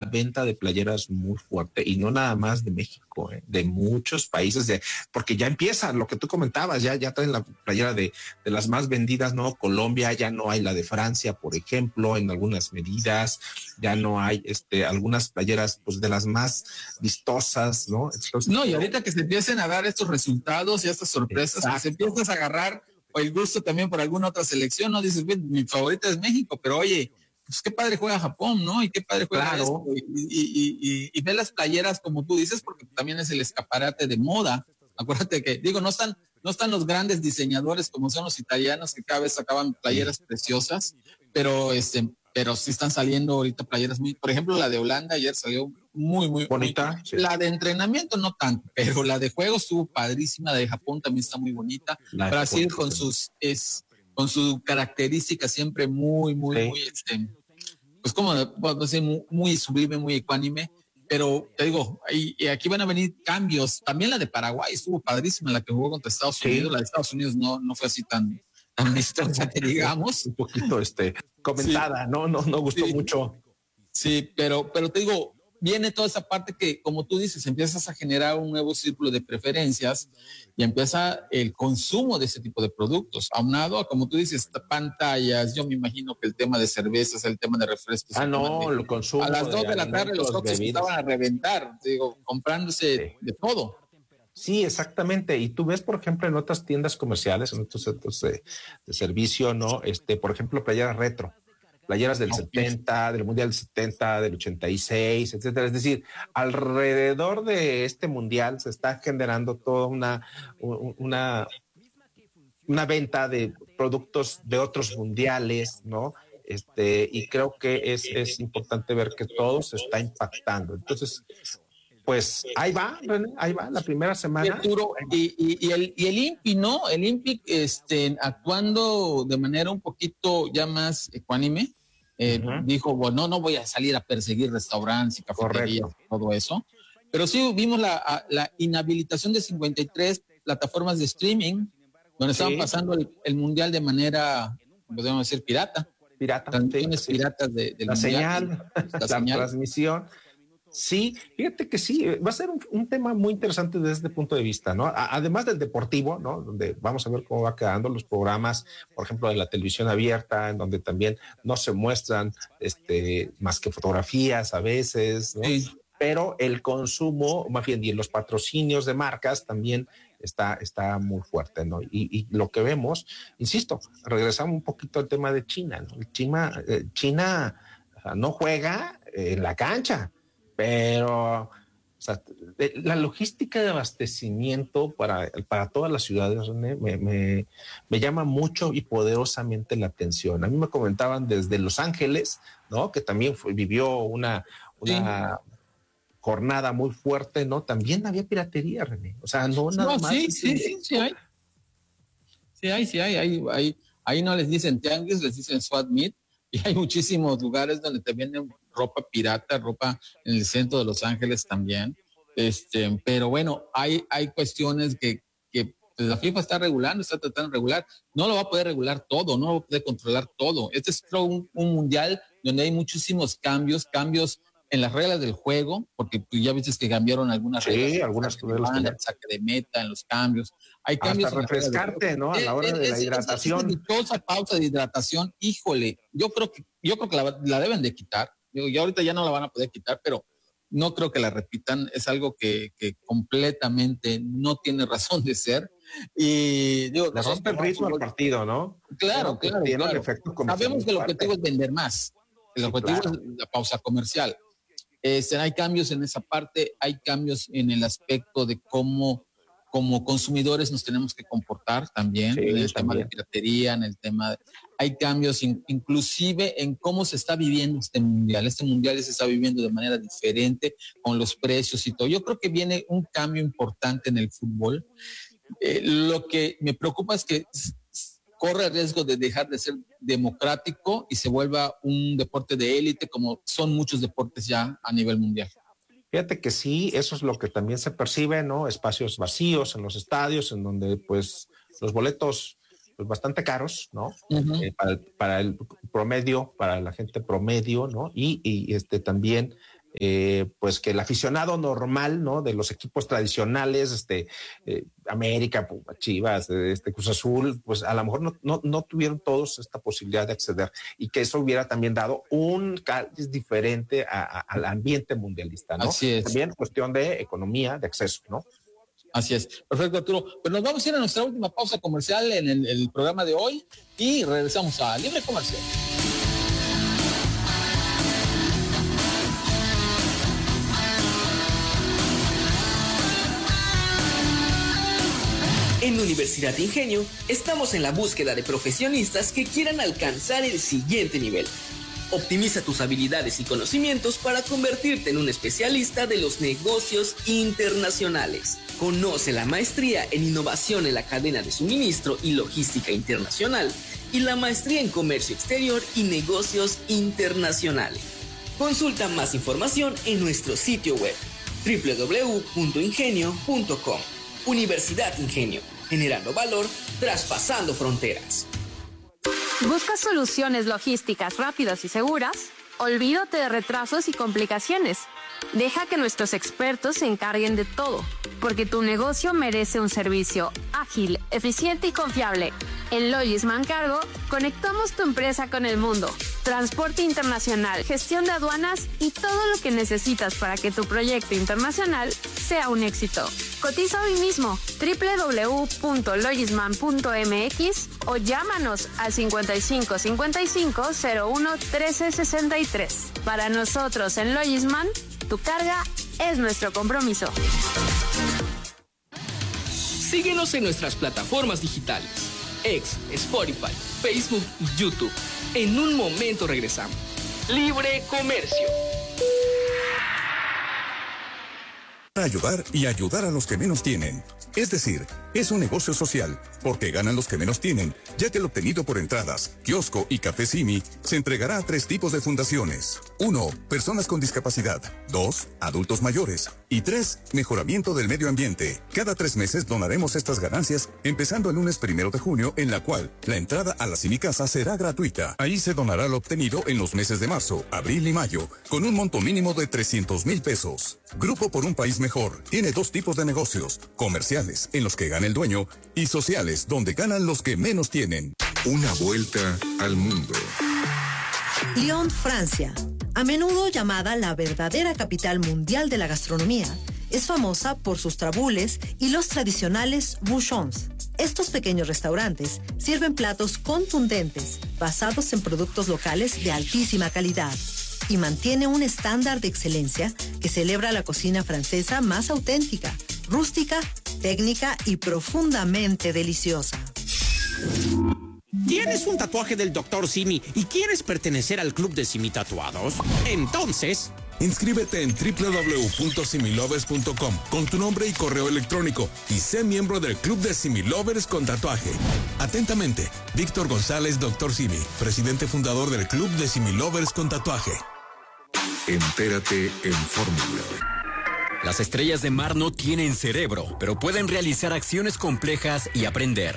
venta de playeras muy fuerte y no nada más de México, de muchos países, porque ya empieza lo que tú comentabas, ya traen la playera de las más vendidas, ¿no? Colombia, ya no hay la de Francia, por ejemplo, en algunas medidas, ya no hay algunas playeras pues de las más vistosas, ¿no? Entonces, no, y ahorita que se empiecen a dar estos resultados y estas sorpresas, que se empiezas a agarrar o el gusto también por alguna otra selección, ¿no? Dices, mi favorita es México, pero oye, pues qué padre juega Japón, ¿no? Y qué padre juega esto. Y ve las playeras como tú dices, porque también es el escaparate de moda. Acuérdate que, digo, no están los grandes diseñadores como son los italianos, que cada vez sacaban playeras preciosas, pero sí están saliendo ahorita playeras por ejemplo, la de Holanda ayer salió muy bonita. Muy, sí. La de entrenamiento no tanto, pero la de juego estuvo padrísima. La de Japón también está muy bonita. Brasil con con su característica siempre muy pues como decir, muy sublime, muy ecuánime. Pero te digo, y aquí van a venir cambios. También la de Paraguay estuvo padrísima, la que jugó contra Estados Unidos. La de Estados Unidos no fue así tan vistosa, que digamos. Un poquito comentada, sí. No gustó mucho. Sí, pero te digo, viene toda esa parte que, como tú dices, empiezas a generar un nuevo círculo de preferencias y empieza el consumo de ese tipo de productos, aunado a, como tú dices, pantallas. Yo me imagino que el tema de cervezas, el tema de refrescos. Lo consumo. A las 2 de la tarde los Oxxos estaban a reventar, digo, comprándose de todo. Sí, exactamente. Y tú ves, por ejemplo, en otras tiendas comerciales, en otros centros de servicio, ¿no? Por ejemplo, playeras retro. Playeras del 70, del Mundial del 70, del 86, etcétera. Es decir, alrededor de este Mundial se está generando toda una venta de productos de otros mundiales, ¿no? Y creo que es importante ver que todo se está impactando. Entonces, pues ahí va, René, ahí va la primera semana. Arturo, y el INPI, ¿no? El INPI actuando de manera un poquito ya más ecuánime. Dijo, bueno, no voy a salir a perseguir restaurantes y cafeterías, todo eso, pero sí vimos la inhabilitación de 53 plataformas de streaming, donde estaban pasando el mundial de manera, podemos decir, pirata. Transmisiones piratas de la mundial, la transmisión. Sí, fíjate que sí, va a ser un tema muy interesante desde este punto de vista, ¿no? Además del deportivo, ¿no? Donde vamos a ver cómo va quedando los programas, por ejemplo, de la televisión abierta, en donde también no se muestran más que fotografías a veces, ¿no? Sí. Pero el consumo, más bien, y los patrocinios de marcas también está muy fuerte, ¿no? Y lo que vemos, insisto, regresamos un poquito al tema de China, ¿no? China o sea, no juega en la cancha, pero o sea, la logística de abastecimiento para todas las ciudades, René, me llama mucho y poderosamente la atención. A mí me comentaban desde Los Ángeles, ¿no? Que también vivió una jornada muy fuerte, ¿no? También había piratería, René. O sea, no nada más. Sí hay. Ahí no les dicen tianguis, les dicen swap meet. Y hay muchísimos lugares donde te venden ropa pirata, ropa en el centro de Los Ángeles también. Pero bueno, hay cuestiones que la FIFA está regulando, está tratando de regular. No lo va a poder regular todo, no lo va a poder controlar todo. Este es un mundial donde hay muchísimos cambios en las reglas del juego, porque tú ya viste que cambiaron algunas reglas. Sí, algunas reglas. El saque de meta, en los cambios. Hay cambios. Hasta refrescarte, ¿no? A la hora de la hidratación. Esa dichosa pausa de hidratación, híjole, yo creo que la deben de quitar. Ya ahorita ya no la van a poder quitar, pero no creo que la repitan. Es algo que completamente no tiene razón de ser. Y digo, le rompe el ritmo al partido, ¿no? Claro. Tiene un efecto comercial. Sabemos que el objetivo es vender más. El objetivo es la pausa comercial. Hay cambios en esa parte, hay cambios en el aspecto de cómo como consumidores nos tenemos que comportar también, en el tema de piratería, en el tema hay cambios inclusive en cómo se está viviendo este mundial se está viviendo de manera diferente con los precios y todo. Yo creo que viene un cambio importante en el fútbol. Lo que me preocupa es que corre el riesgo de dejar de ser democrático y se vuelva un deporte de élite como son muchos deportes ya a nivel mundial. Fíjate que sí, eso es lo que también se percibe, ¿no? Espacios vacíos en los estadios, en donde pues los boletos pues bastante caros, ¿no? Para el promedio, para la gente promedio, ¿no? Y también pues que el aficionado normal, ¿no? De los equipos tradicionales, América, Chivas, Cruz Azul, pues a lo mejor no tuvieron todos esta posibilidad de acceder, y que eso hubiera también dado un cáliz diferente al ambiente mundialista, ¿no? Así es. También cuestión de economía, de acceso, ¿no? Así es. Perfecto, Arturo. Pues nos vamos a ir a nuestra última pausa comercial en el programa de hoy y regresamos a Libre Comercial. En Universidad Ingenio estamos en la búsqueda de profesionistas que quieran alcanzar el siguiente nivel. Optimiza tus habilidades y conocimientos para convertirte en un especialista de los negocios internacionales. Conoce la maestría en innovación en la cadena de suministro y logística internacional y la maestría en comercio exterior y negocios internacionales. Consulta más información en nuestro sitio web www.ingenio.com. Universidad Ingenio, generando valor, traspasando fronteras. ¿Buscas soluciones logísticas rápidas y seguras? Olvídate de retrasos y complicaciones. Deja que nuestros expertos se encarguen de todo, porque tu negocio merece un servicio ágil, eficiente y confiable. En Logisman Cargo, conectamos tu empresa con el mundo. Transporte internacional, gestión de aduanas y todo lo que necesitas para que tu proyecto internacional sea un éxito. Cotiza hoy mismo www.logisman.mx o llámanos al 55 55 01 13 63. Para nosotros en Logisman, tu carga es nuestro compromiso. Síguenos en nuestras plataformas digitales: X, Spotify, Facebook y YouTube. En un momento regresamos. Libre Comercio. Ayudar y ayudar a los que menos tienen. Es decir, es un negocio social, porque ganan los que menos tienen, ya que el obtenido por entradas, kiosco y café Simi se entregará a 3 tipos de fundaciones. 1. Personas con discapacidad. 2. Adultos mayores. Y 3. Mejoramiento del medio ambiente. Cada 3 meses donaremos estas ganancias, empezando el lunes 1 de junio, en la cual la entrada a la Simi Casa será gratuita. Ahí se donará lo obtenido en los meses de marzo, abril y mayo, con un monto mínimo de 300,000 pesos. Grupo por un País Mejor tiene 2 tipos de negocios: comerciales, en los que gana el dueño, y sociales, donde ganan los que menos tienen. Una vuelta al mundo. Lyon, Francia, a menudo llamada la verdadera capital mundial de la gastronomía, es famosa por sus trabules y los tradicionales bouchons. Estos pequeños restaurantes sirven platos contundentes, basados en productos locales de altísima calidad, y mantiene un estándar de excelencia que celebra la cocina francesa más auténtica, rústica, técnica y profundamente deliciosa. ¿Tienes un tatuaje del Dr. Simi y quieres pertenecer al club de Simi Tatuados? Entonces, inscríbete en www.similovers.com con tu nombre y correo electrónico y sé miembro del club de Simi Lovers con tatuaje. Atentamente, Víctor González, Dr. Simi, presidente fundador del club de Simi Lovers con tatuaje. Entérate en Fórmula. Las estrellas de mar no tienen cerebro, pero pueden realizar acciones complejas y aprender.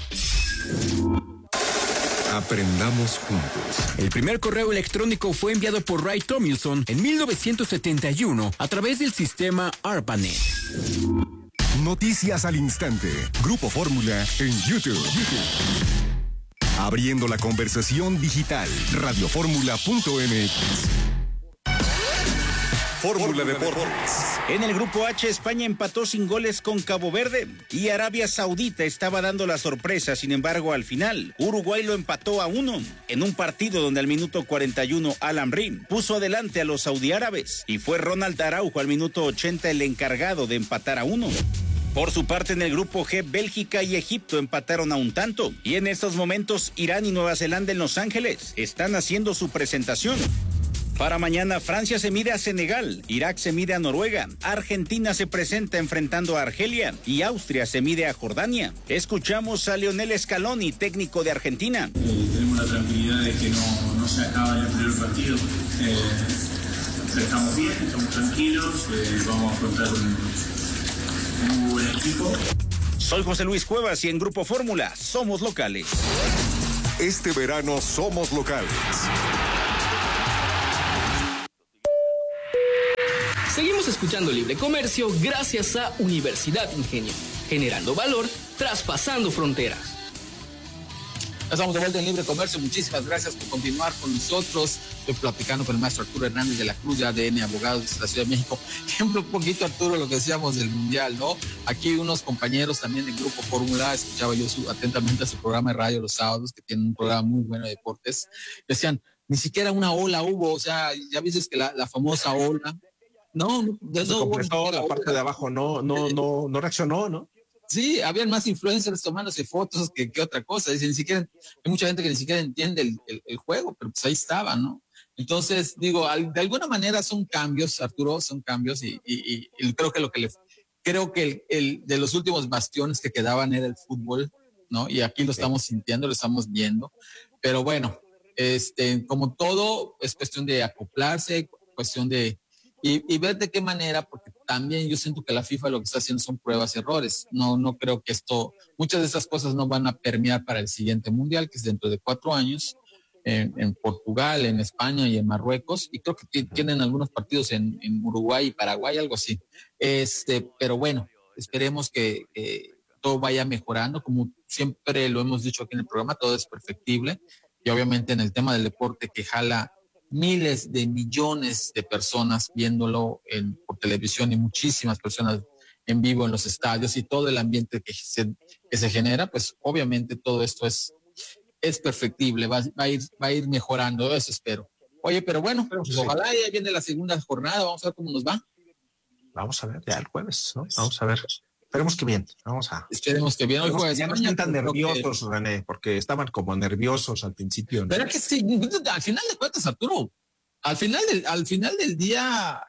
Aprendamos juntos. El primer correo electrónico fue enviado por Ray Tomlinson en 1971 a través del sistema ARPANET. Noticias al instante. Grupo Fórmula en YouTube. Abriendo la conversación digital. Radioformula.mx. Fórmula Deportes. En el grupo H, España empató sin goles con Cabo Verde y Arabia Saudita estaba dando la sorpresa. Sin embargo, al final, Uruguay lo empató a 1 en un partido donde al minuto 41 Al-Amri puso adelante a los saudiárabes y fue Ronald Araujo al minuto 80 el encargado de empatar a 1. Por su parte, en el grupo G, Bélgica y Egipto empataron a un tanto y en estos momentos Irán y Nueva Zelanda en Los Ángeles están haciendo su presentación. Para mañana, Francia se mide a Senegal, Irak se mide a Noruega, Argentina se presenta enfrentando a Argelia y Austria se mide a Jordania. Escuchamos a Lionel Scaloni, técnico de Argentina. Tenemos la tranquilidad de que no se acaba el primer partido. Estamos bien, estamos tranquilos, vamos a afrontar un muy buen equipo. Soy José Luis Cuevas y en Grupo Fórmula somos locales. Este verano somos locales. Seguimos escuchando Libre Comercio gracias a Universidad Ingenio, generando valor, traspasando fronteras. Estamos de vuelta en Libre Comercio. Muchísimas gracias por continuar con nosotros. Estoy platicando con el maestro Arturo Hernández de la Cruz de ADN Abogados de la Ciudad de México. Ejemplo un poquito, Arturo, lo que decíamos del Mundial, ¿no? Aquí unos compañeros también del Grupo Fórmula, escuchaba yo atentamente a su programa de radio los sábados, que tiene un programa muy bueno de deportes, decían, ni siquiera una ola hubo, o sea, ya viste que la famosa ola, no completó, la parte de abajo no reaccionó, ¿no? Sí, habían más influencers tomándose fotos que otra cosa. Dice, ni siquiera, hay mucha gente que ni siquiera entiende el juego, pero pues ahí estaba, ¿no? Entonces, digo, de alguna manera son cambios, Arturo, son cambios y creo que el de los últimos bastiones que quedaban era el fútbol, ¿no? Y aquí lo estamos sintiendo, lo estamos viendo. Pero bueno, como todo, es cuestión de acoplarse, cuestión de y ver de qué manera, porque también yo siento que la FIFA lo que está haciendo son pruebas y errores. No creo que muchas de esas cosas no van a permear para el siguiente mundial, que es dentro de 4 años, en Portugal, en España y en Marruecos, y creo que tienen algunos partidos en Uruguay y Paraguay, algo así. Pero bueno, esperemos que todo vaya mejorando, como siempre lo hemos dicho aquí en el programa, todo es perfectible, y obviamente en el tema del deporte que jala miles de millones de personas viéndolo por televisión y muchísimas personas en vivo en los estadios y todo el ambiente que se genera, pues obviamente todo esto es perfectible, va a ir mejorando, eso espero. Oye, pero bueno, pues ojalá ya viene la segunda jornada, vamos a ver cómo nos va. Vamos a ver, ya el jueves, ¿no? Vamos a ver. Esperemos que bien, Esperemos que bien. Hoy jueves, ya no están tan nerviosos, René, porque estaban como nerviosos al principio, ¿no? Pero es que sí, al final de cuentas, Arturo, al final del día,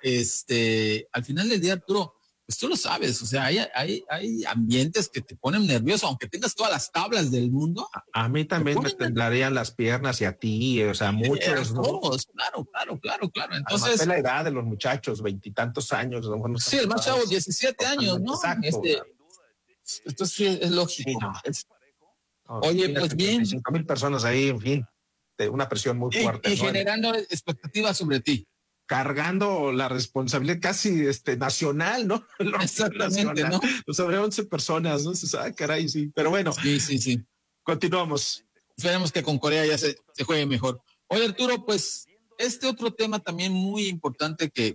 Arturo, pues tú lo sabes, o sea, hay ambientes que te ponen nervioso, aunque tengas todas las tablas del mundo. A mí también me temblarían las piernas y a ti, o sea, muchos, ¿no? Todos, claro. Entonces, es la edad de los muchachos, 20 y tantos años. ¿no? Sí, el más chavo, 17 años, ¿no? Exacto. Esto sí es lógico. Sí, no. Oye, pues bien. 5,000 personas ahí, en fin, de una presión muy fuerte. Y generando expectativas sobre ti. Cargando la responsabilidad casi nacional, ¿no? Exactamente, ¿no? Sobre 11 personas, ¿no? Caray, sí. Pero bueno. Sí. Continuamos. Esperemos que con Corea ya se juegue mejor. Oye, Arturo, pues otro tema también muy importante que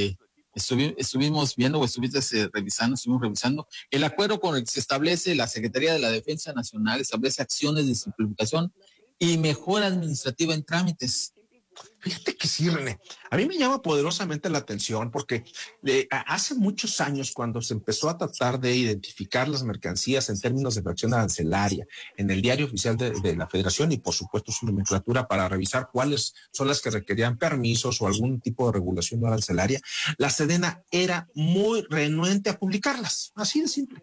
estuvimos viendo o estuvimos revisando, el acuerdo con el que se establece la Secretaría de la Defensa Nacional, establece acciones de simplificación y mejora administrativa en trámites. Fíjate que sí, René. A mí me llama poderosamente la atención porque hace muchos años, cuando se empezó a tratar de identificar las mercancías en términos de fracción arancelaria en el diario oficial de la Federación y por supuesto su nomenclatura para revisar cuáles son las que requerían permisos o algún tipo de regulación arancelaria, la Sedena era muy renuente a publicarlas. Así de simple.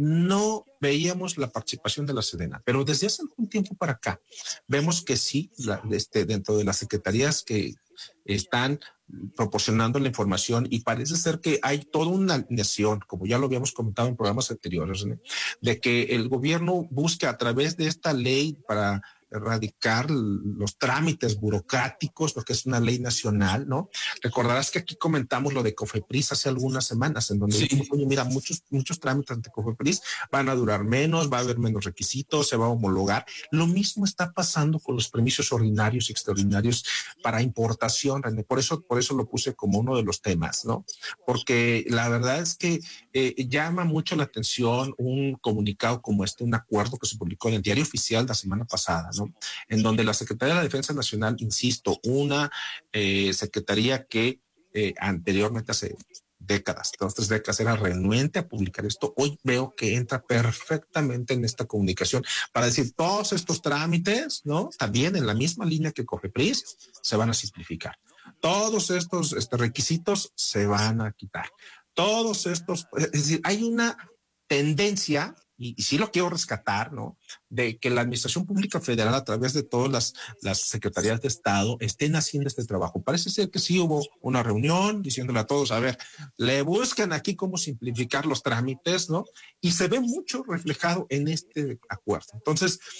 No veíamos la participación de la Sedena, pero desde hace algún tiempo para acá vemos que sí, dentro de las secretarías que están proporcionando la información y parece ser que hay toda una alineación, como ya lo habíamos comentado en programas anteriores, ¿no?, de que el gobierno busca a través de esta ley para erradicar los trámites burocráticos, porque es una ley nacional, ¿no? Recordarás que aquí comentamos lo de COFEPRIS hace algunas semanas, en donde dijimos, oye, mira, muchos trámites ante COFEPRIS van a durar menos, va a haber menos requisitos, se va a homologar. Lo mismo está pasando con los permisos ordinarios y extraordinarios para importación, René. Por eso lo puse como uno de los temas, ¿no? Porque la verdad es que llama mucho la atención un comunicado como un acuerdo que se publicó en el Diario Oficial la semana pasada, ¿no?, en donde la Secretaría de la Defensa Nacional, insisto, una secretaría que anteriormente hace décadas, 2 o 3 décadas, era renuente a publicar esto, hoy veo que entra perfectamente en esta comunicación para decir todos estos trámites, ¿no?, también en la misma línea que COFEPRIS, se van a simplificar. Todos estos requisitos se van a quitar. Todos estos, es decir, hay una tendencia, y sí lo quiero rescatar, ¿no?, de que la Administración Pública Federal, a través de todas las secretarías de Estado, estén haciendo este trabajo. Parece ser que sí hubo una reunión diciéndole a todos, a ver, le buscan aquí cómo simplificar los trámites, ¿no? Y se ve mucho reflejado en este acuerdo. Entonces,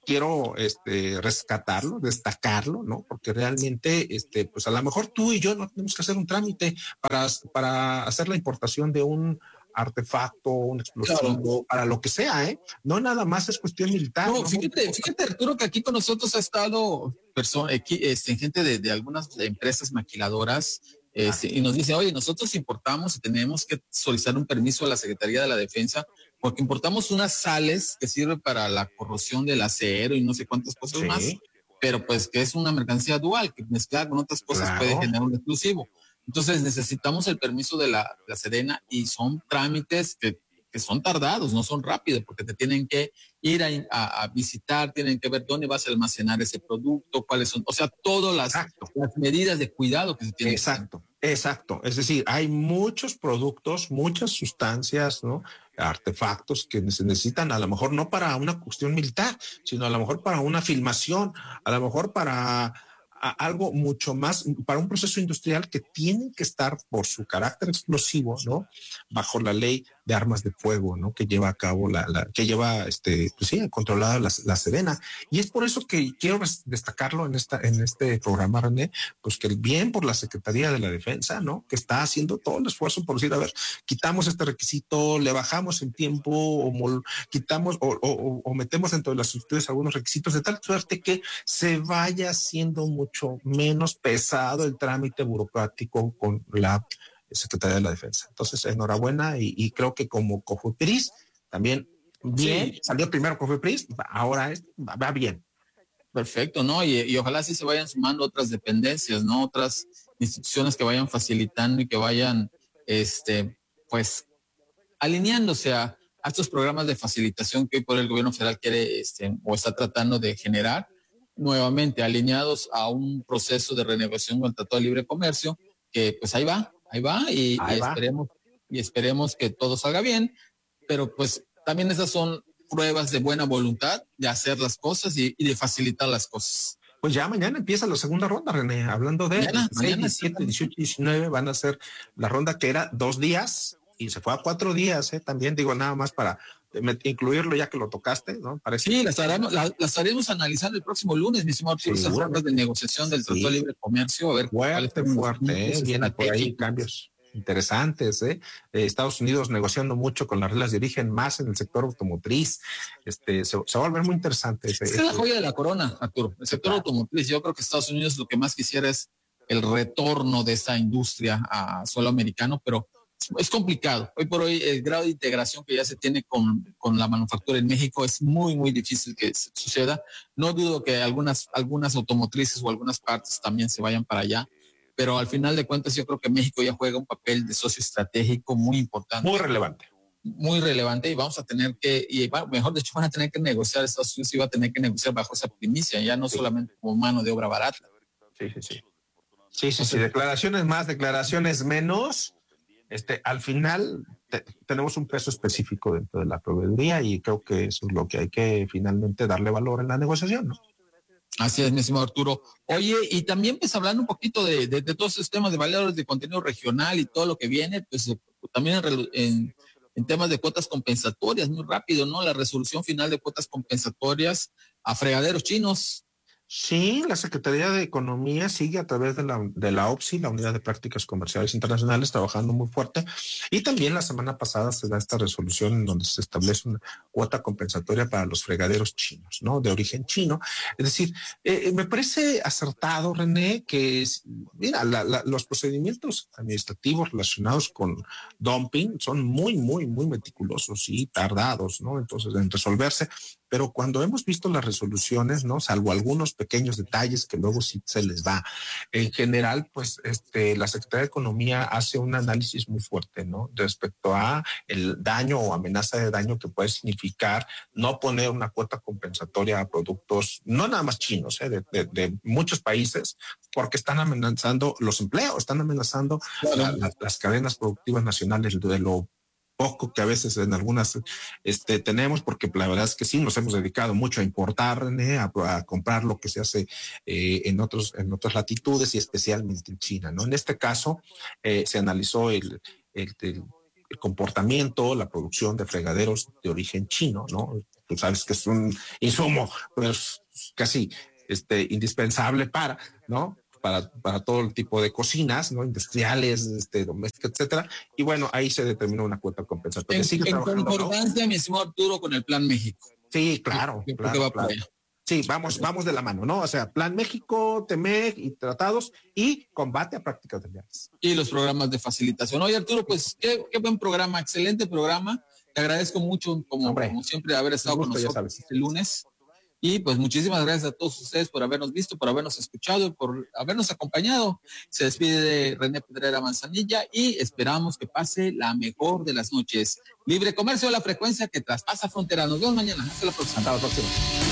quiero rescatarlo, destacarlo, ¿no? Porque realmente, pues a lo mejor tú y yo no tenemos que hacer un trámite para hacer la importación de un artefacto, un explosivo, para lo que sea, ¿eh? No nada más es cuestión militar. No, fíjate, Arturo, que aquí con nosotros ha estado gente de algunas empresas maquiladoras, y nos dice, oye, nosotros importamos y tenemos que solicitar un permiso a la Secretaría de la Defensa porque importamos unas sales que sirven para la corrosión del acero y no sé cuántas cosas más, pero pues que es una mercancía dual, que mezclada con otras cosas puede generar un explosivo. Entonces necesitamos el permiso de la Sedena y son trámites que son tardados, no son rápidos, porque te tienen que ir a visitar, tienen que ver dónde vas a almacenar ese producto, cuáles son, o sea, todas las medidas de cuidado que se tienen. Exacto. Es decir, hay muchos productos, muchas sustancias, ¿no? Artefactos que se necesitan, a lo mejor no para una cuestión militar, sino a lo mejor para una filmación, a lo mejor para algo mucho más, para un proceso industrial que tiene que estar por su carácter explosivo, ¿no? Bajo la ley de armas de fuego, ¿no? Que lleva a cabo que lleva, pues sí, controlada la Sedena. Y es por eso que quiero destacarlo en este programa, René, pues que bien por la Secretaría de la Defensa, ¿no? Que está haciendo todo el esfuerzo por decir, a ver, quitamos este requisito, le bajamos el tiempo, o quitamos o metemos dentro de las solicitudes algunos requisitos de tal suerte que se vaya haciendo mucho menos pesado el trámite burocrático con la Secretaría de la Defensa. Entonces, enhorabuena y creo que como COFEPRIS también bien, salió primero COFEPRIS, ahora va bien. Perfecto, ¿no? Y ojalá sí se vayan sumando otras dependencias, ¿no? Otras instituciones que vayan facilitando y que vayan, pues, alineándose a estos programas de facilitación que hoy por el gobierno federal quiere, o está tratando de generar, nuevamente alineados a un proceso de renegociación con el Tratado de Libre Comercio, que pues ahí va y esperemos que todo salga bien, pero pues también esas son pruebas de buena voluntad de hacer las cosas y de facilitar las cosas. Pues ya mañana empieza la segunda ronda, René, hablando de mañana, 17, 18, 19 van a ser la ronda que era 2 días y se fue a 4 días, también digo nada más para incluirlo ya que lo tocaste, ¿no? Parece. Sí, las estaremos analizando el próximo lunes, mi estimado Arturo, esas rondas de negociación del Tratado de Libre Comercio, a ver fuerte, vienen por ahí cambios interesantes, Estados Unidos negociando mucho con las reglas de origen, más en el sector automotriz, se va a volver muy interesante. Es la joya de la corona, Arturo, el sector automotriz. Yo creo que Estados Unidos lo que más quisiera es el retorno de esa industria a suelo americano, pero es complicado. Hoy por hoy el grado de integración que ya se tiene con la manufactura en México es muy, muy difícil que suceda. No dudo que algunas automotrices o algunas partes también se vayan para allá, pero al final de cuentas yo creo que México ya juega un papel de socio estratégico muy importante. Muy relevante. Muy relevante y vamos a tener que, mejor de hecho van a tener que negociar, Estados Unidos iba a tener que negociar bajo esa primicia, ya no solamente como mano de obra barata. Sí, declaraciones más, declaraciones menos. Al final tenemos un peso específico dentro de la proveeduría y creo que eso es lo que hay que finalmente darle valor en la negociación, ¿no? Así es, mi estimado Arturo. Oye, y también pues hablando un poquito de todos esos temas de valores de contenido regional y todo lo que viene, pues también en temas de cuotas compensatorias, muy rápido, ¿no? La resolución final de cuotas compensatorias a fregaderos chinos. Sí, la Secretaría de Economía sigue a través de la OPSI, la Unidad de Prácticas Comerciales Internacionales, trabajando muy fuerte. Y también la semana pasada se da esta resolución en donde se establece una cuota compensatoria para los fregaderos chinos, ¿no? De origen chino. Es decir, me parece acertado, René, que mira, los procedimientos administrativos relacionados con dumping son muy, muy, muy meticulosos y tardados, ¿no? Entonces, en resolverse. Pero cuando hemos visto las resoluciones, ¿no? Salvo algunos pequeños detalles que luego sí se les va. En general, pues, la Secretaría de Economía hace un análisis muy fuerte, ¿no? Respecto a el daño o amenaza de daño que puede significar no poner una cuota compensatoria a productos, no nada más chinos, de muchos países, porque están amenazando los empleos, están amenazando las cadenas productivas nacionales de lo poco que a veces en algunas tenemos, porque la verdad es que sí nos hemos dedicado mucho a importar, a comprar lo que se hace en otras latitudes y especialmente en China, ¿no? En este caso se analizó el comportamiento, la producción de fregaderos de origen chino, ¿no? tú sabes que es un insumo, pues casi indispensable para todo el tipo de cocinas, ¿no? Industriales, domésticas, etcétera. Y bueno, ahí se determinó una cuota compensatoria. En concordancia, mi estimado Arturo, con el Plan México. Sí, claro. Sí, vamos de la mano, ¿no? O sea, Plan México, TEMEC y tratados y combate a prácticas desleales. Y los programas de facilitación. Oye, Arturo, pues qué buen programa, excelente programa. Te agradezco mucho, como siempre, haber estado con nosotros este lunes. Y pues muchísimas gracias a todos ustedes por habernos visto, por habernos escuchado, por habernos acompañado. Se despide de René Pedrera Manzanilla y esperamos que pase la mejor de las noches. Libre comercio de la frecuencia que traspasa fronteras. Nos vemos mañana. Hasta la próxima. Hasta la próxima.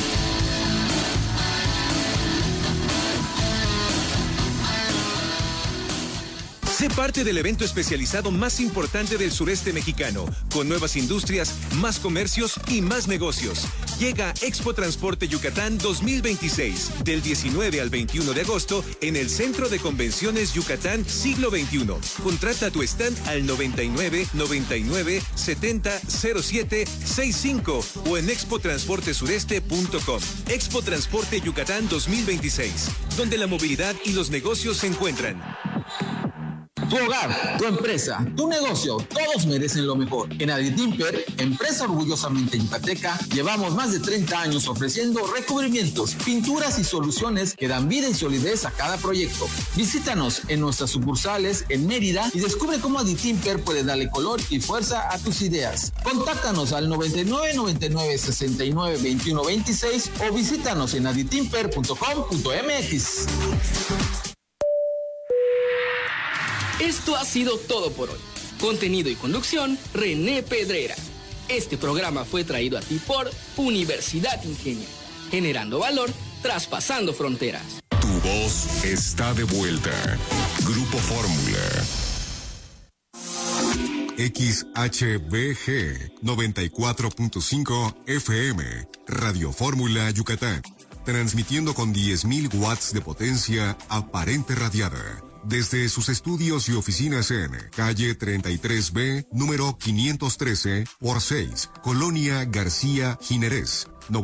Sé parte del evento especializado más importante del sureste mexicano, con nuevas industrias, más comercios y más negocios. Llega Expo Transporte Yucatán 2026, del 19 al 21 de agosto, en el Centro de Convenciones Yucatán Siglo XXI. Contrata tu stand al 99 99 70 07 65 o en expotransportesureste.com. Expo Transporte Yucatán 2026, donde la movilidad y los negocios se encuentran. Tu hogar, tu empresa, tu negocio, todos merecen lo mejor. En Aditimper, empresa orgullosamente yucateca, llevamos más de 30 años ofreciendo recubrimientos, pinturas y soluciones que dan vida y solidez a cada proyecto. Visítanos en nuestras sucursales en Mérida y descubre cómo Aditimper puede darle color y fuerza a tus ideas. Contáctanos al 99 99 69 21 26 o visítanos en aditimper.com.mx. Esto ha sido todo por hoy. Contenido y conducción, René Pedrera. Este programa fue traído a ti por Universidad Ingenio, generando valor, traspasando fronteras. Tu voz está de vuelta. Grupo Fórmula. XHBG 94.5 FM, Radio Fórmula Yucatán. Transmitiendo con 10.000 watts de potencia aparente radiada. Desde sus estudios y oficinas en calle 33B, número 513 por 6, Colonia García Jiménez,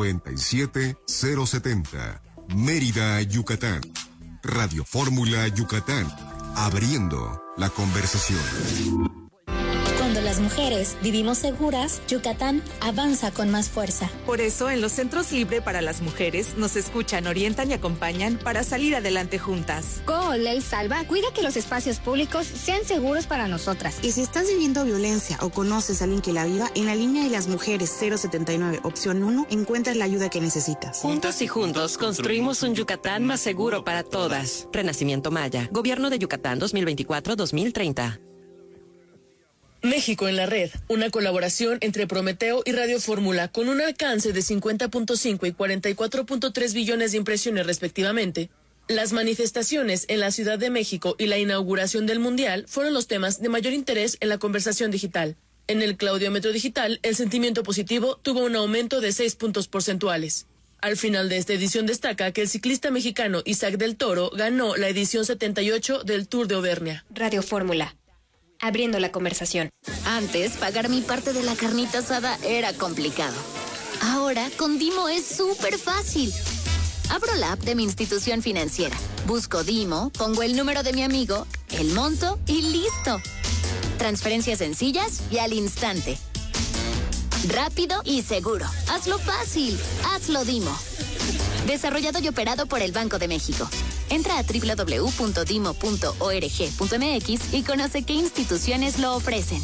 97070, Mérida, Yucatán. Radio Fórmula Yucatán, abriendo la conversación. Cuando las mujeres vivimos seguras, Yucatán avanza con más fuerza. Por eso, en los Centros Libre para las Mujeres nos escuchan, orientan y acompañan para salir adelante juntas. Con Ley Salva cuida que los espacios públicos sean seguros para nosotras. Y si estás viviendo violencia o conoces a alguien que la viva, en la línea de las mujeres 079, opción 1, encuentras la ayuda que necesitas. Juntos y juntos construimos un Yucatán más seguro para todas. Renacimiento Maya, Gobierno de Yucatán 2024-2030. México en la red, una colaboración entre Prometeo y Radio Fórmula con un alcance de 50.5 y 44.3 billones de impresiones respectivamente. Las manifestaciones en la Ciudad de México y la inauguración del Mundial fueron los temas de mayor interés en la conversación digital. En el claudiómetro digital, el sentimiento positivo tuvo un aumento de 6 puntos porcentuales. Al final de esta edición destaca que el ciclista mexicano Isaac del Toro ganó la edición 78 del Tour de Auvernia. Radio Fórmula. Abriendo la conversación. Antes, pagar mi parte de la carnita asada era complicado. Ahora, con Dimo es súper fácil. Abro la app de mi institución financiera, busco Dimo, pongo el número de mi amigo, el monto y listo. Transferencias sencillas y al instante. Rápido y seguro. Hazlo fácil. Hazlo Dimo. Desarrollado y operado por el Banco de México. Entra a www.dimo.org.mx y conoce qué instituciones lo ofrecen.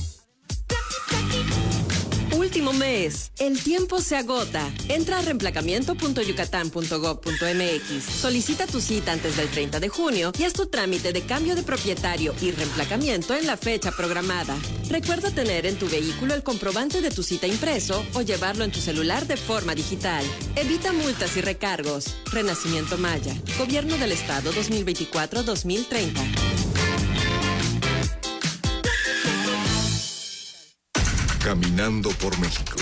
Último mes. El tiempo se agota. Entra a reemplacamiento.yucatán.gov.mx. Solicita tu cita antes del 30 de junio y haz tu trámite de cambio de propietario y reemplacamiento en la fecha programada. Recuerda tener en tu vehículo el comprobante de tu cita impreso o llevarlo en tu celular de forma digital. Evita multas y recargos. Renacimiento Maya. Gobierno del Estado 2024-2030. Caminando por México.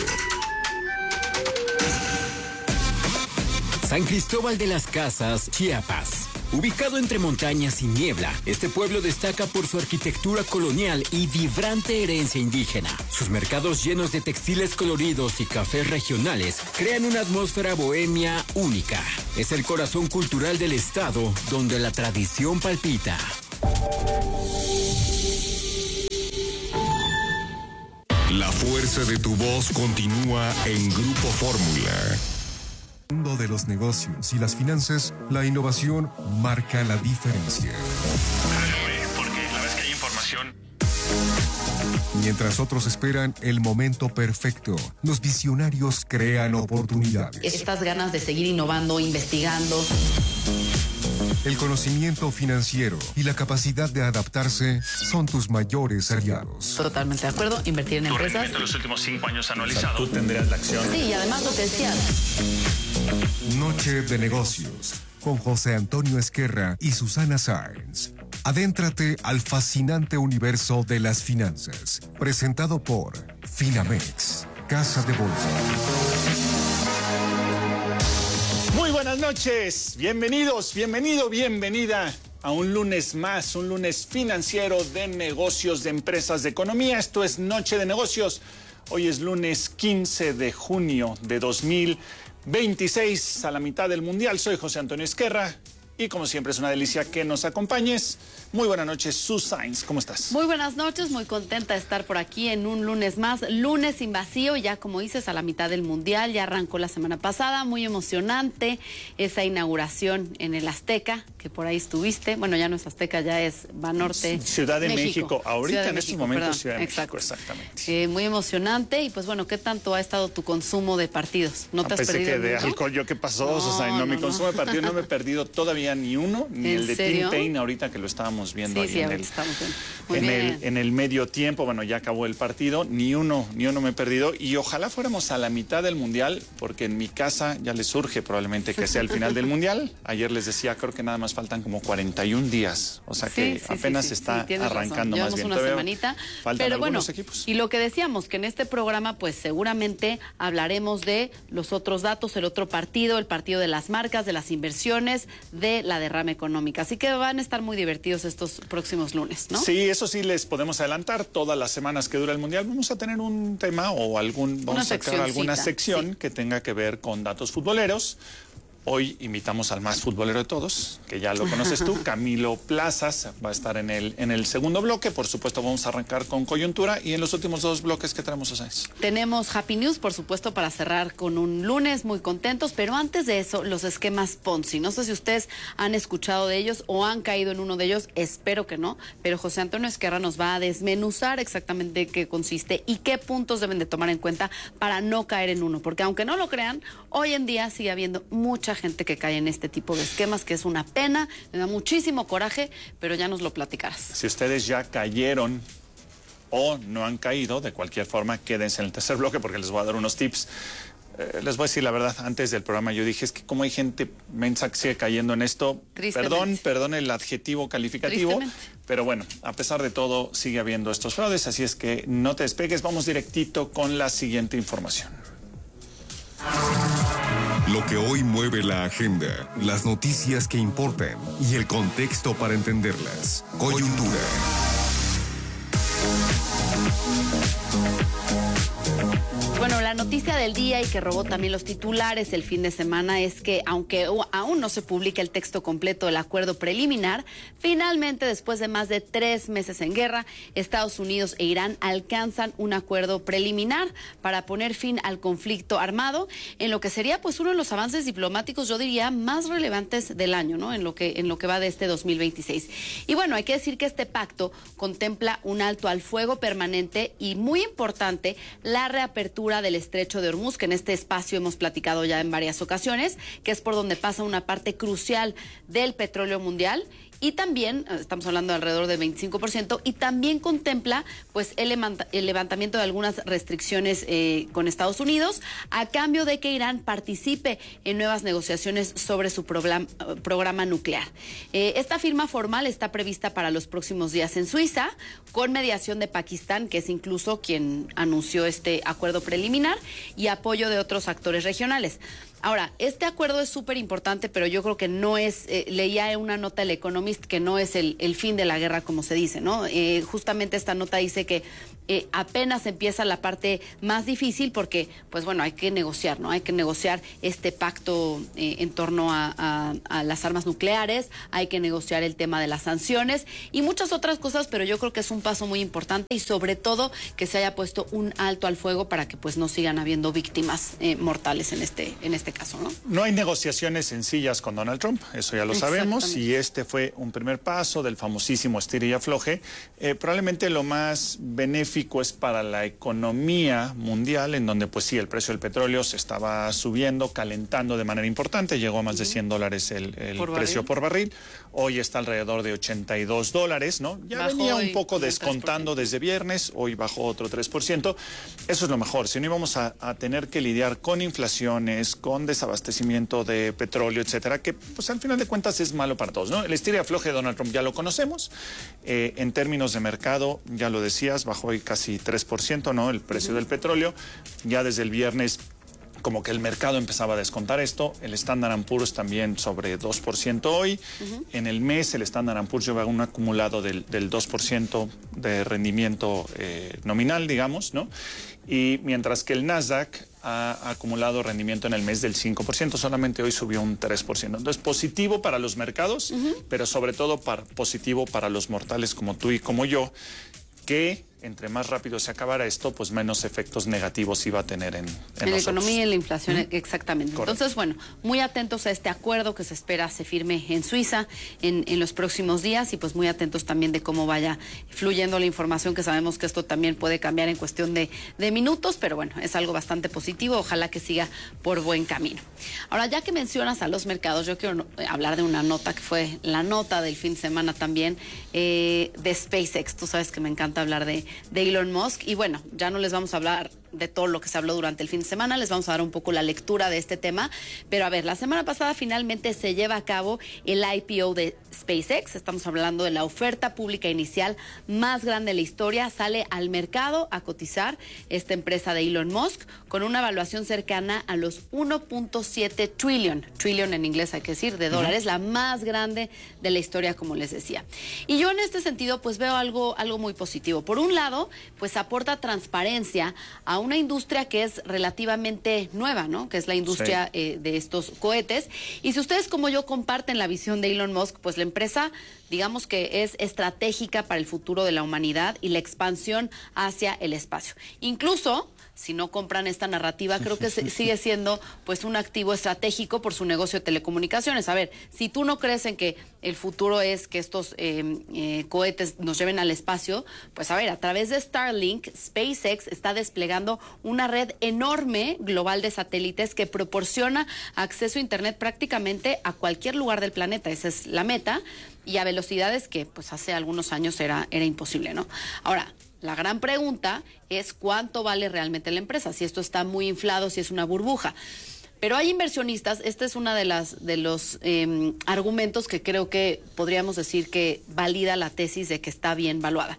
San Cristóbal de las Casas, Chiapas. Ubicado entre montañas y niebla, este pueblo destaca por su arquitectura colonial y vibrante herencia indígena. Sus mercados llenos de textiles coloridos y cafés regionales crean una atmósfera bohemia única. Es el corazón cultural del estado donde la tradición palpita. La fuerza de tu voz continúa en Grupo Fórmula. En el mundo de los negocios y las finanzas, la innovación marca la diferencia. Porque la vez que hay información. Mientras otros esperan el momento perfecto, los visionarios crean oportunidades. Estas ganas de seguir innovando, investigando. El conocimiento financiero y la capacidad de adaptarse son tus mayores aliados. Totalmente de acuerdo, invertir en empresas. Rendimiento en los últimos 5 años anualizado. Tú tendrías la acción. Sí, y además lo que decías. Noche de negocios con José Antonio Esquerra y Susana Sáenz. Adéntrate al fascinante universo de las finanzas. Presentado por Finamex, Casa de Bolsa. Muy buenas noches, bienvenidos, bienvenida a un lunes más, un lunes financiero de negocios, de empresas, de economía. Esto es Noche de Negocios. Hoy es lunes 15 de junio de 2026, a la mitad del Mundial. Soy José Antonio Esquerra y como siempre es una delicia que nos acompañes. Muy buenas noches, Sus Sáenz, ¿cómo estás? Muy buenas noches, muy contenta de estar por aquí en un lunes más, lunes sin vacío, ya como dices, a la mitad del Mundial, ya arrancó la semana pasada, muy emocionante esa inauguración en el Azteca, que por ahí estuviste, bueno, ya no es Azteca, ya es Banorte. Ciudad de México, ahorita Ciudad de en estos México, momentos perdón, Ciudad de México, exactamente. Muy emocionante y pues bueno, ¿qué tanto ha estado tu consumo de partidos? ¿No te has Pensé perdido que de mucho? alcohol, ¿yo qué pasó, Susana? No, mi consumo de partidos no me he perdido todavía ni uno, ni el de serio? Tim Payne ahorita que lo estábamos viendo Sí, ahí estamos viendo. Muy bien. en el medio tiempo. Bueno, ya acabó el partido, ni uno me he perdido y ojalá fuéramos a la mitad del Mundial, porque en mi casa ya les surge probablemente que sea el final del Mundial. Ayer les decía, creo que nada más faltan como 41 días, o sea que apenas está arrancando más bien. Llevamos una semanita, faltan pero algunos bueno, equipos. Y lo que decíamos, que en este programa pues seguramente hablaremos de los otros datos, el otro partido, el partido de las marcas, de las inversiones, de la derrama económica. Así que van a estar muy divertidos estos próximos lunes, ¿no? Sí, eso sí les podemos adelantar. Todas las semanas que dura el Mundial vamos a tener un tema o vamos a sacar alguna sección que tenga que ver con datos futboleros. Hoy invitamos al más futbolero de todos, que ya lo conoces tú, Camilo Plazas, va a estar en el segundo bloque. Por supuesto, vamos a arrancar con coyuntura y en los últimos dos bloques, ¿qué tenemos, Osáez? Tenemos Happy News, por supuesto, para cerrar con un lunes muy contentos, pero antes de eso, los esquemas Ponzi. No sé si ustedes han escuchado de ellos o han caído en uno de ellos, espero que no, pero José Antonio Esquerra nos va a desmenuzar exactamente qué consiste y qué puntos deben de tomar en cuenta para no caer en uno, porque aunque no lo crean, hoy en día sigue habiendo mucha gente que cae en este tipo de esquemas, que es una pena, me da muchísimo coraje, pero ya nos lo platicarás. Si ustedes ya cayeron o no han caído, de cualquier forma, quédense en el tercer bloque porque les voy a dar unos tips. Les voy a decir la verdad, antes del programa yo dije, es que como hay gente mensa que sigue cayendo en esto, perdón el adjetivo calificativo, pero bueno, a pesar de todo sigue habiendo estos fraudes, así es que no te despegues, vamos directito con la siguiente información. Lo que hoy mueve la agenda, las noticias que importan y el contexto para entenderlas. Coyuntura. Bueno, la noticia del día y que robó también los titulares el fin de semana es que, aunque aún no se publica el texto completo del acuerdo preliminar, finalmente, después de más de 3 meses en guerra, Estados Unidos e Irán alcanzan un acuerdo preliminar para poner fin al conflicto armado, en lo que sería pues uno de los avances diplomáticos, yo diría, más relevantes del año, ¿no? En lo que va de este 2026. Y bueno, hay que decir que este pacto contempla un alto al fuego permanente y, muy importante, la reapertura del estrecho de Hormuz, que en este espacio hemos platicado ya en varias ocasiones, que es por donde pasa una parte crucial del petróleo mundial. Y también, estamos hablando de alrededor del 25%, y también contempla pues el levantamiento de algunas restricciones con Estados Unidos, a cambio de que Irán participe en nuevas negociaciones sobre su programa nuclear. Esta firma formal está prevista para los próximos días en Suiza, con mediación de Pakistán, que es incluso quien anunció este acuerdo preliminar, y apoyo de otros actores regionales. Ahora, este acuerdo es súper importante, pero yo creo que no es, leía en una nota del Economist que no es el fin de la guerra, como se dice, ¿no? Justamente esta nota dice que apenas empieza la parte más difícil porque, pues bueno, hay que negociar, ¿no? Hay que negociar este pacto en torno a las armas nucleares, hay que negociar el tema de las sanciones y muchas otras cosas, pero yo creo que es un paso muy importante y sobre todo que se haya puesto un alto al fuego para que pues no sigan habiendo víctimas mortales en este caso, ¿no? No hay negociaciones sencillas con Donald Trump, eso ya lo sabemos, y este fue un primer paso del famosísimo estira y afloje. Probablemente lo más benéfico es para la economía mundial, en donde pues sí, el precio del petróleo se estaba subiendo, calentando de manera importante, llegó a más de $100 el precio por barril, hoy está alrededor de $82, ¿no? Ya venía un poco descontando desde viernes, hoy bajó otro 3%, eso es lo mejor, si no íbamos a tener que lidiar con inflaciones, con desabastecimiento de petróleo, etcétera, que pues al final de cuentas es malo para todos, ¿no? El estira y afloje de Donald Trump ya lo conocemos, en términos de mercado, ya lo decías, bajó hoy casi 3%, ¿no? El precio del petróleo, ya desde el viernes como que el mercado empezaba a descontar esto, el Standard & Poor's también sobre 2% hoy, en el mes el Standard & Poor's lleva un acumulado del 2% de rendimiento nominal, digamos, ¿no? Y mientras que el Nasdaq ha acumulado rendimiento en el mes del 5%, solamente hoy subió un 3%. Entonces, positivo para los mercados, pero sobre todo positivo para los mortales como tú y como yo, que entre más rápido se acabara esto, pues menos efectos negativos iba a tener en la economía y en la inflación, exactamente. Correcto. Entonces, bueno, muy atentos a este acuerdo que se espera se firme en Suiza en los próximos días y pues muy atentos también de cómo vaya fluyendo la información, que sabemos que esto también puede cambiar en cuestión de minutos, pero bueno, es algo bastante positivo, ojalá que siga por buen camino. Ahora, ya que mencionas a los mercados, yo quiero hablar de una nota que fue la nota del fin de semana también, de SpaceX. Tú sabes que me encanta hablar de Elon Musk y bueno, ya no les vamos a hablar de todo lo que se habló durante el fin de semana, les vamos a dar un poco la lectura de este tema, pero a ver, la semana pasada finalmente se lleva a cabo el IPO de SpaceX, estamos hablando de la oferta pública inicial más grande de la historia, sale al mercado a cotizar esta empresa de Elon Musk con una evaluación cercana a los 1.7 trillion en inglés hay que decir, de dólares, la más grande de la historia, como les decía. Y yo en este sentido pues veo algo muy positivo. Por un lado, pues aporta transparencia a una industria que es relativamente nueva, ¿no? Que es la industria de estos cohetes. Y si ustedes como yo comparten la visión de Elon Musk, pues la empresa, digamos que es estratégica para el futuro de la humanidad y la expansión hacia el espacio. Incluso, si no compran esta narrativa, creo que sigue siendo pues un activo estratégico por su negocio de telecomunicaciones. A ver, si tú no crees en que el futuro es que estos cohetes nos lleven al espacio, pues a ver, a través de Starlink, SpaceX está desplegando una red enorme global de satélites que proporciona acceso a Internet prácticamente a cualquier lugar del planeta. Esa es la meta y a velocidades que pues hace algunos años era imposible, ¿no? Ahora, la gran pregunta es cuánto vale realmente la empresa, si esto está muy inflado, si es una burbuja. Pero hay inversionistas, este es uno de los argumentos que creo que podríamos decir que valida la tesis de que está bien valuada.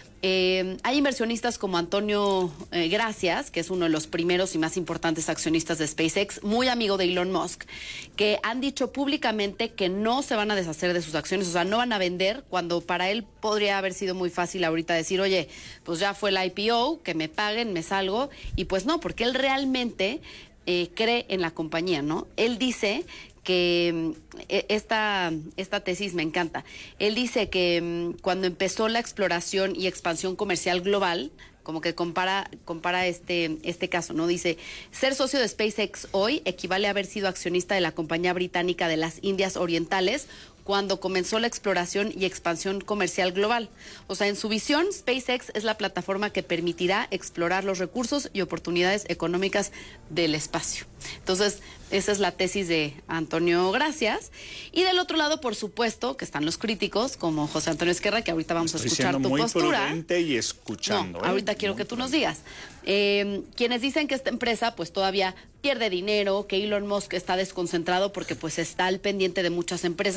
Hay inversionistas como Antonio Gracias, que es uno de los primeros y más importantes accionistas de SpaceX, muy amigo de Elon Musk, que han dicho públicamente que no se van a deshacer de sus acciones, o sea, no van a vender, cuando para él podría haber sido muy fácil ahorita decir, oye, pues ya fue el IPO, que me paguen, me salgo, y pues no, porque él realmente cree en la compañía, ¿no? Él dice que esta tesis me encanta. Él dice que cuando empezó la exploración y expansión comercial global, como que compara este caso, ¿no? Dice, ser socio de SpaceX hoy equivale a haber sido accionista de la compañía británica de las Indias Orientales cuando comenzó la exploración y expansión comercial global. O sea, en su visión, SpaceX es la plataforma que permitirá explorar los recursos y oportunidades económicas del espacio. Entonces, esa es la tesis de Antonio Gracias. Y del otro lado, por supuesto, que están los críticos, como José Antonio Esquerra, que ahorita vamos a escuchar tu postura. Muy prudente y escuchando. No, ahorita quiero que tú nos digas. Quienes dicen que esta empresa pues todavía pierde dinero, que Elon Musk está desconcentrado porque pues está al pendiente de muchas empresas, no solamente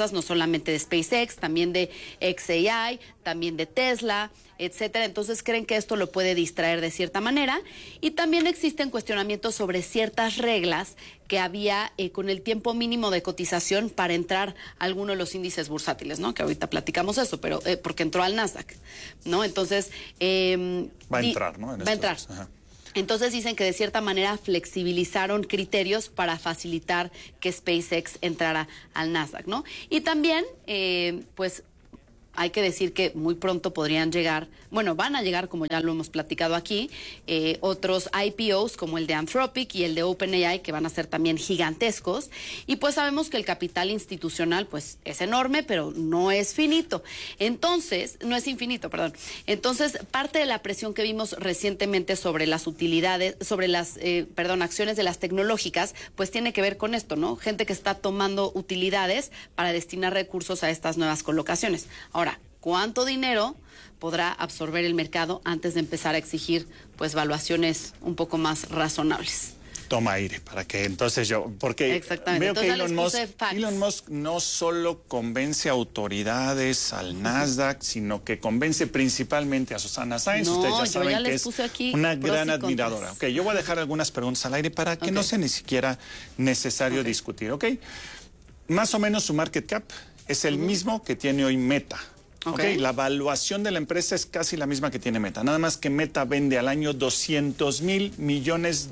solamente de SpaceX, también de xAI, también de Tesla, etcétera. Entonces creen que esto lo puede distraer de cierta manera. Y también existen cuestionamientos sobre ciertas reglas que había con el tiempo mínimo de cotización para entrar a alguno de los índices bursátiles, ¿no? Que ahorita platicamos eso, pero porque entró al Nasdaq, ¿no? Entonces va a entrar, ¿no? Va a entrar. Ajá. Entonces dicen que de cierta manera flexibilizaron criterios para facilitar que SpaceX entrara al Nasdaq, ¿no? Y también, pues, hay que decir que muy pronto podrían llegar, bueno, van a llegar, como ya lo hemos platicado aquí, otros IPOs como el de Anthropic y el de OpenAI, que van a ser también gigantescos. Y pues sabemos que el capital institucional, pues, es enorme, pero no es finito. Entonces, no es infinito, perdón. Entonces, parte de la presión que vimos recientemente sobre las utilidades, sobre las, acciones de las tecnológicas, pues tiene que ver con esto, ¿no? Gente que está tomando utilidades para destinar recursos a estas nuevas colocaciones. Ahora, ¿cuánto dinero podrá absorber el mercado antes de empezar a exigir, pues, valuaciones un poco más razonables? Toma aire, para que entonces porque veo que Elon Musk no solo convence autoridades al Nasdaq, sino que convence principalmente a Susana Sáenz. Ustedes ya saben que es una gran admiradora. Ok, yo voy a dejar algunas preguntas al aire para que no sea ni siquiera necesario discutir, ¿ok? Más o menos su market cap es el mismo que tiene hoy Meta. Okay. La valuación de la empresa es casi la misma que tiene Meta, nada más que Meta vende al año $200,000 millones,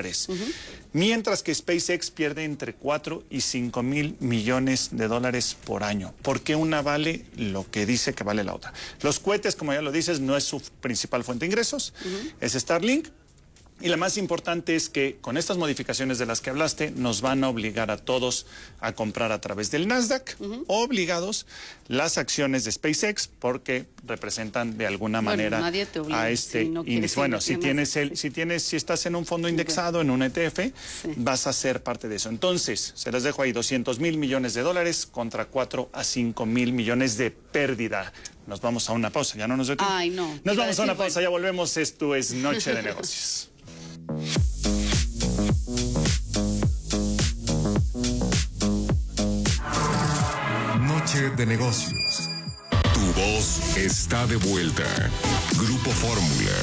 mientras que SpaceX pierde entre 4 y 5 mil millones de dólares por año. ¿Por qué una vale lo que dice que vale la otra? Los cohetes, como ya lo dices, no es su principal fuente de ingresos, es Starlink. Y la más importante es que con estas modificaciones de las que hablaste, nos van a obligar a todos a comprar a través del Nasdaq, obligados, las acciones de SpaceX, porque representan de alguna manera a este índice. Bueno, si estás en un fondo indexado, en un ETF, vas a ser parte de eso. Entonces, se les dejo ahí $200,000 millones contra 4 a 5 mil millones de pérdida. Nos vamos a una pausa, ya no nos detenemos. Ay, no. Nos vamos a una pausa, ya volvemos. Esto es Noche de Negocios. Noche de Negocios. Tu voz está de vuelta. Grupo Fórmula.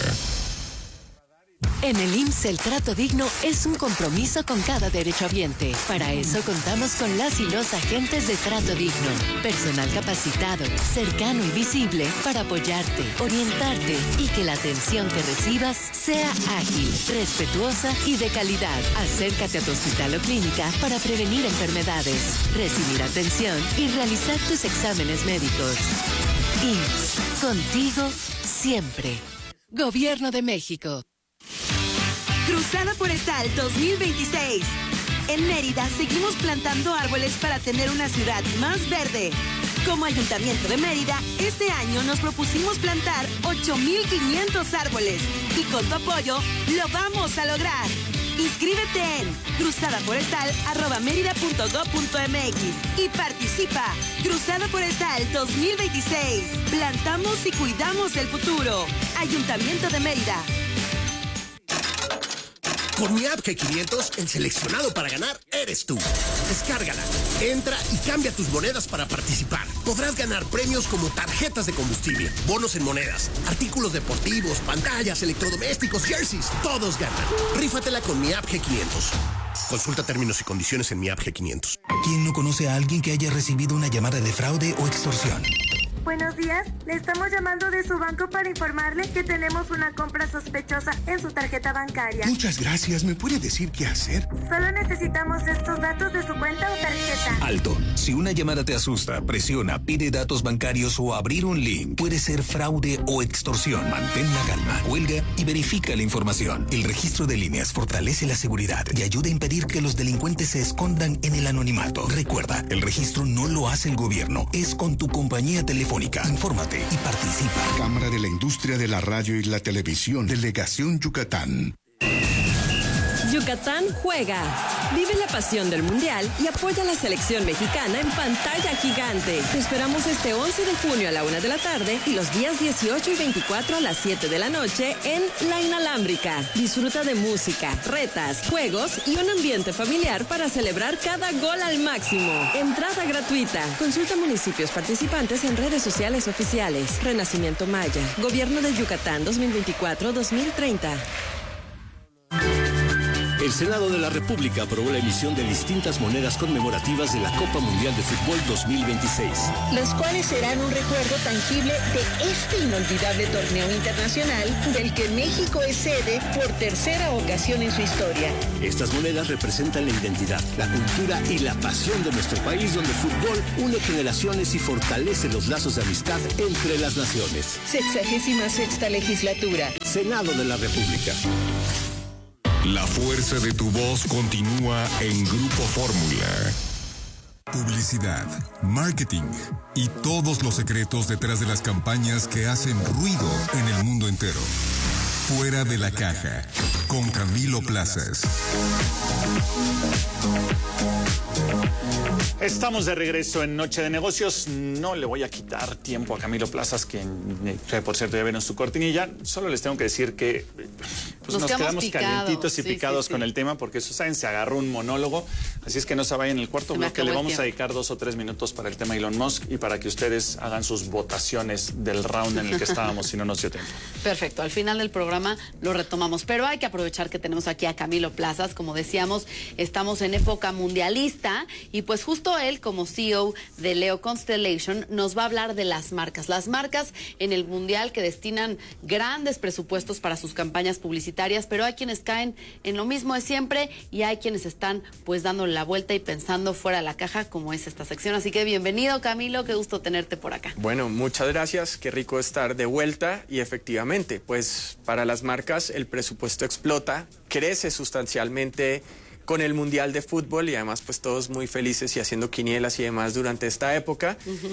En el IMSS el trato digno es un compromiso con cada derechohabiente. Para eso contamos con las y los agentes de trato digno. Personal capacitado, cercano y visible para apoyarte, orientarte y que la atención que recibas sea ágil, respetuosa y de calidad. Acércate a tu hospital o clínica para prevenir enfermedades, recibir atención y realizar tus exámenes médicos. IMSS, contigo siempre. Gobierno de México. Cruzada Forestal 2026. En Mérida seguimos plantando árboles para tener una ciudad más verde. Como Ayuntamiento de Mérida, este año nos propusimos plantar 8,500 árboles y con tu apoyo lo vamos a lograr. Inscríbete en cruzadaforestal@merida.gov.mx y participa. Cruzada Forestal 2026. Plantamos y cuidamos el futuro. Ayuntamiento de Mérida. Con mi app G500, el seleccionado para ganar eres tú. Descárgala, entra y cambia tus monedas para participar. Podrás ganar premios como tarjetas de combustible, bonos en monedas, artículos deportivos, pantallas, electrodomésticos, jerseys. Todos ganan. Rífatela con mi app G500. Consulta términos y condiciones en mi app G500. ¿Quién no conoce a alguien que haya recibido una llamada de fraude o extorsión? Buenos días, le estamos llamando de su banco para informarle que tenemos una compra sospechosa en su tarjeta bancaria. Muchas gracias, ¿me puede decir qué hacer? Solo necesitamos estos datos de su cuenta o tarjeta. Alto, si una llamada te asusta, presiona, pide datos bancarios o abrir un link, puede ser fraude o extorsión. Mantén la calma, cuelga y verifica la información. El registro de líneas fortalece la seguridad y ayuda a impedir que los delincuentes se escondan en el anonimato. Recuerda, el registro no lo hace el gobierno, es con tu compañía telefónica. Infórmate y participa. Cámara de la Industria de la Radio y la Televisión, Delegación Yucatán. Yucatán juega. Vive la pasión del Mundial y apoya a la selección mexicana en pantalla gigante. Te esperamos este 11 de junio a la 1 de la tarde y los días 18 y 24 a las 7 de la noche en La Inalámbrica. Disfruta de música, retas, juegos y un ambiente familiar para celebrar cada gol al máximo. Entrada gratuita. Consulta municipios participantes en redes sociales oficiales. Renacimiento Maya. Gobierno de Yucatán 2024-2030. El Senado de la República aprobó la emisión de distintas monedas conmemorativas de la Copa Mundial de Fútbol 2026. Las cuales serán un recuerdo tangible de este inolvidable torneo internacional del que México es sede por tercera ocasión en su historia. Estas monedas representan la identidad, la cultura y la pasión de nuestro país, donde el fútbol une generaciones y fortalece los lazos de amistad entre las naciones. 66ª legislatura. Senado de la República. La fuerza de tu voz continúa en Grupo Fórmula. Publicidad, marketing y todos los secretos detrás de las campañas que hacen ruido en el mundo entero. Fuera de la caja, con Camilo Plazas. Estamos de regreso en Noche de Negocios. No le voy a quitar tiempo a Camilo Plazas, quien por cierto ya vieron su cortinilla. Solo les tengo que decir que nos quedamos calientitos y picados con el tema, porque Susan se agarró un monólogo. Así es que no se vayan en el cuarto bloque. Le vamos a dedicar 2 o 3 minutos para el tema Elon Musk y para que ustedes hagan sus votaciones del round en el que estábamos, si no nos dio tiempo. Perfecto. Al final del programa lo retomamos, pero hay que aprovechar que tenemos aquí a Camilo Plazas. Como decíamos, estamos en época mundialista y pues justo él, como CEO de Leo Constellation, nos va a hablar de las marcas. Las marcas en el mundial que destinan grandes presupuestos para sus campañas publicitarias, pero hay quienes caen en lo mismo de siempre y hay quienes están pues dándole la vuelta y pensando fuera de la caja, como es esta sección. Así que bienvenido, Camilo, qué gusto tenerte por acá. Bueno, muchas gracias, qué rico estar de vuelta y efectivamente, pues para las marcas el presupuesto explota, crece sustancialmente con el Mundial de Fútbol y además pues todos muy felices y haciendo quinielas y demás durante esta época.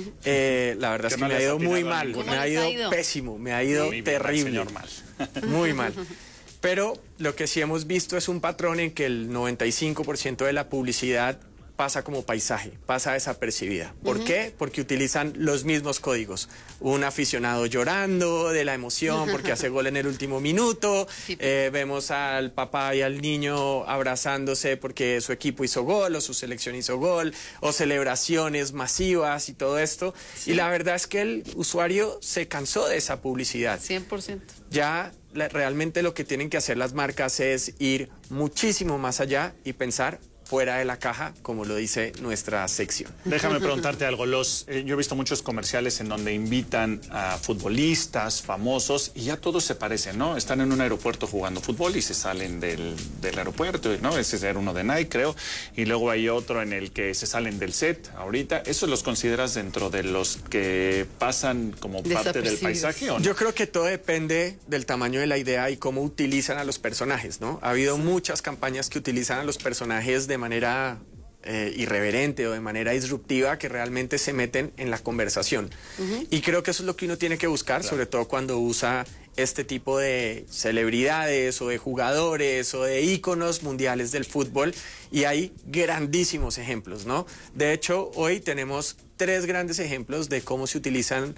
La verdad es que me ha ido muy mal, me ha ido pésimo, me ha ido terrible, muy mal. Pero lo que sí hemos visto es un patrón en que el 95% de la publicidad pasa como paisaje, pasa desapercibida. ¿Por qué? Porque utilizan los mismos códigos. Un aficionado llorando de la emoción porque hace gol en el último minuto. Sí. Vemos al papá y al niño abrazándose porque su equipo hizo gol o su selección hizo gol, o celebraciones masivas y todo esto. Sí. Y la verdad es que el usuario se cansó de esa publicidad. 100%. Ya realmente lo que tienen que hacer las marcas es ir muchísimo más allá y pensar fuera de la caja, como lo dice nuestra sección. Déjame preguntarte algo. Yo he visto muchos comerciales en donde invitan a futbolistas famosos y ya todos se parecen, ¿no? Están en un aeropuerto jugando fútbol y se salen del aeropuerto, ¿no? Ese era uno de Nike, creo. Y luego hay otro en el que se salen del set ahorita. ¿Eso los consideras dentro de los que pasan como parte del paisaje o no? Yo creo que todo depende del tamaño de la idea y cómo utilizan a los personajes, ¿no? Ha habido muchas campañas que utilizan a los personajes de manera irreverente o de manera disruptiva, que realmente se meten en la conversación. Y creo que eso es lo que uno tiene que buscar, sobre todo cuando usa este tipo de celebridades o de jugadores o de íconos mundiales del fútbol, y hay grandísimos ejemplos, ¿no? De hecho, hoy tenemos 3 grandes ejemplos de cómo se utilizan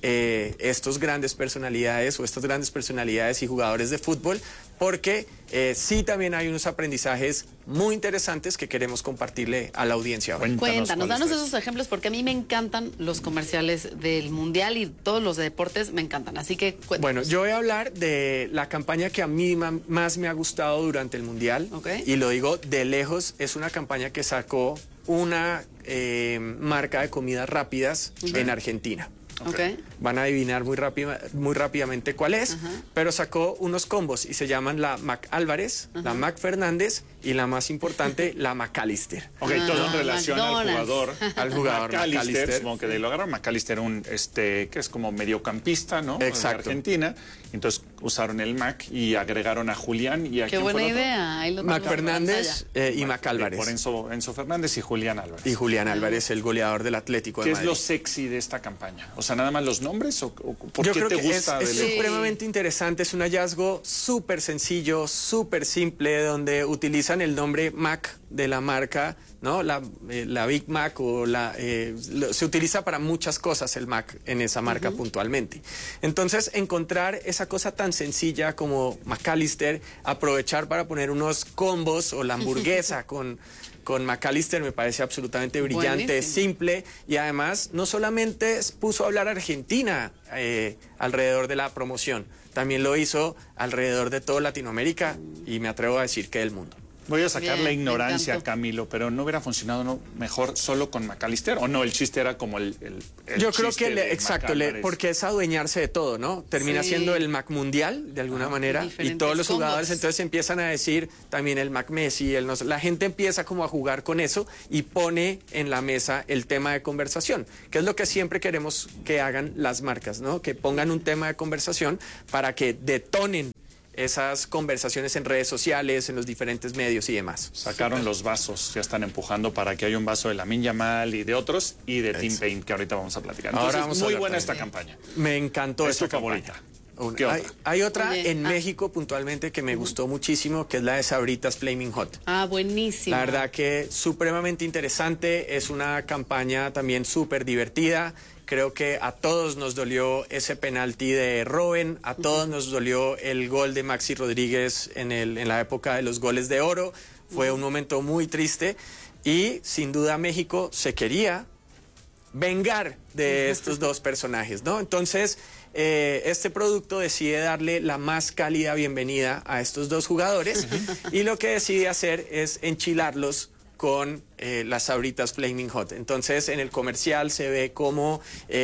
estos grandes personalidades o estas grandes personalidades y jugadores de fútbol, porque sí también hay unos aprendizajes muy interesantes que queremos compartirle a la audiencia. Cuéntanos, danos esos ejemplos, porque a mí me encantan los comerciales del Mundial y todos los de deportes me encantan, así que cuéntanos. Bueno, yo voy a hablar de la campaña que a mí más me ha gustado durante el Mundial, y lo digo de lejos, es una campaña que sacó una marca de comidas rápidas en Argentina. Van a adivinar muy rápidamente cuál es, pero sacó unos combos y se llaman la Mac Álvarez, la Mac Fernández y la más importante, la McAllister. Todo en relación al jugador McAllister. Supongo que de lo agarraron. McAllister, que es como mediocampista, ¿no? Exacto. De Argentina. Entonces, usaron el Mac y agregaron a Julián y a Qué buena idea. Mac Fernández y Mac Álvarez. Por Enzo Fernández y Julián Álvarez. Y Julián Álvarez, el goleador del Atlético de ¿Qué Madrid. es lo sexy de esta campaña? O sea, ¿nada más los nombres o por Yo qué creo te que gusta? es supremamente interesante, es un hallazgo súper sencillo, súper simple, donde utilizan el nombre Mac de la marca, ¿no? La Big Mac o se utiliza para muchas cosas el Mac en esa marca puntualmente. Entonces, encontrar esa cosa tan sencilla como McAllister, aprovechar para poner unos combos o la hamburguesa con McAllister me parece absolutamente brillante, Buenísimo. simple, y además no solamente puso a hablar Argentina alrededor de la promoción, también lo hizo alrededor de toda Latinoamérica y me atrevo a decir que del mundo. Voy a sacar Bien, la me ignorancia, encantó. Camilo, pero ¿no hubiera funcionado mejor solo con McAllister? ¿O no? El chiste era como el Yo creo chiste que, de exacto, Mac Álvarez. porque es adueñarse de todo, ¿no? Termina Sí. siendo el Mac mundial, de alguna manera, y diferentes todos los jugadores combos. entonces empiezan a decir también el Mac Messi, la gente empieza como a jugar con eso y pone en la mesa el tema de conversación, que es lo que siempre queremos que hagan las marcas, ¿no? Que pongan un tema de conversación para que detonen esas conversaciones en redes sociales, en los diferentes medios y demás. Sacaron los vasos, ya están empujando para que haya un vaso de Lamine Yamal y de otros, y de Team Paint, que ahorita vamos a platicar. Entonces, Ahora vamos a muy hablar buena también. esta campaña. Me encantó ¿Es tu esta favorita? campaña. ¿Qué otra? Hay otra Oye, en México puntualmente que me gustó muchísimo, que es la de Sabritas Flaming Hot. Buenísimo. La verdad que supremamente interesante, es una campaña también súper divertida. Creo que a todos nos dolió ese penalti de Robben, a todos nos dolió el gol de Maxi Rodríguez en la época de los goles de oro. Fue un momento muy triste y sin duda México se quería vengar de estos dos personajes, ¿no? Entonces, este producto decide darle la más cálida bienvenida a estos dos jugadores y lo que decide hacer es enchilarlos con las Sabritas Flaming Hot. Entonces, en el comercial se ve como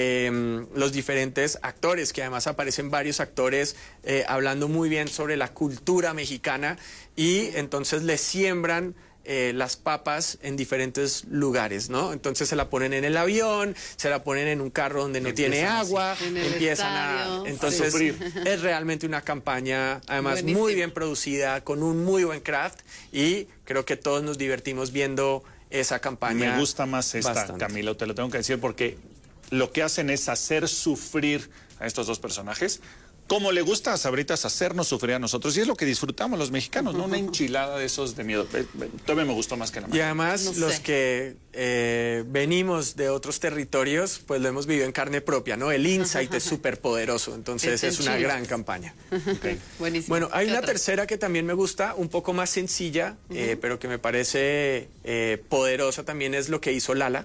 los diferentes actores, que además aparecen varios actores hablando muy bien sobre la cultura mexicana y entonces le siembran las papas en diferentes lugares, ¿no? Entonces se la ponen en el avión, se la ponen en un carro donde no tiene agua, empiezan a... Entonces es realmente una campaña, además muy bien producida, con un muy buen craft y creo que todos nos divertimos viendo esa campaña. Me gusta más esta, bastante. Camilo, te lo tengo que decir, porque lo que hacen es hacer sufrir a estos dos personajes, como le gusta a Sabritas hacernos sufrir a nosotros, y es lo que disfrutamos los mexicanos, ¿no? Una enchilada de esos de miedo. Todavía me gustó más que la Y además los que venimos de otros territorios, pues lo hemos vivido en carne propia, ¿no? El insight es súper poderoso, entonces es una gran campaña. Buenísimo. Bueno, hay ¿Qué una otra? tercera que también me gusta, un poco más sencilla, pero que me parece poderosa también, es lo que hizo Lala.